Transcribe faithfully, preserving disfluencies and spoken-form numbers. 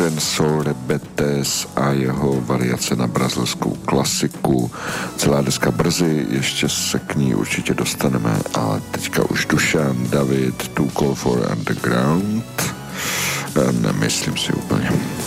Ruben Sol de Betes a jeho variace na brazilskou klasiku. Celá deska brzy, ještě se k ní určitě dostaneme, ale teďka už Dušan David, Too Cold for Underground. Nemyslím si úplně.